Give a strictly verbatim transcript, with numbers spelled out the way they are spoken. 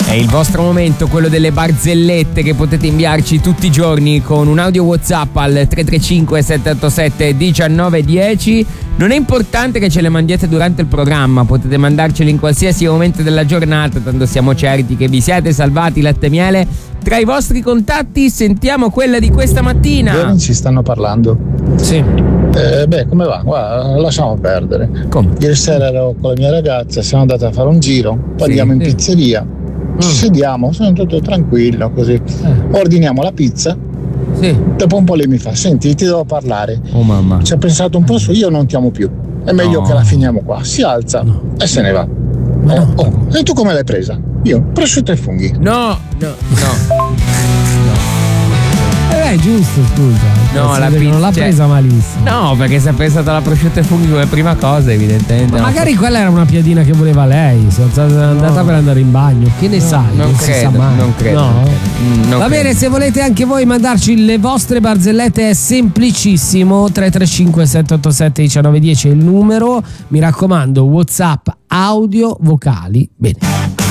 È il vostro momento, quello delle barzellette che potete inviarci tutti i giorni con un audio WhatsApp al tre tre cinque sette otto sette uno nove uno zero. Non è importante che ce le mandiate durante il programma, potete mandarcele in qualsiasi momento della giornata, tanto siamo certi che vi siete salvati latte e miele. Tra i vostri contatti sentiamo quella di questa mattina. Bene, ci stanno parlando. Sì. Eh, beh, come va? Guarda, lasciamo perdere. Come? Ieri sera ero con la mia ragazza, siamo andati a fare un giro, poi Sì. andiamo in Sì. pizzeria, ci Mm. sediamo, sono tutto tranquillo così. Eh. Ordiniamo la pizza, Sì. dopo un po' lei mi fa: senti, ti devo parlare. Oh mamma. Ci ha pensato un po' su, io non ti amo più. È meglio No. che la finiamo qua. Si alza No. e se ne va. Ma Oh, no. oh, e tu come l'hai presa? Io, prosciutto e funghi. No, no, no. Eh, giusto, scusa. No, Si la vede che non l'ha pizza- presa malissimo. No, perché se ha pensato alla prosciutto e funghi come prima cosa, evidentemente. Ma no. magari quella era una piadina che voleva lei. Si è alzata- è andata per andare in bagno. Che ne sai? Non si credo, sa mai. non credo. No? non credo. Mm, non Va credo. bene, se volete anche voi mandarci le vostre barzellette è semplicissimo. tre tre cinque sette otto sette uno nove uno zero è il numero. Mi raccomando, WhatsApp audio vocali. Bene.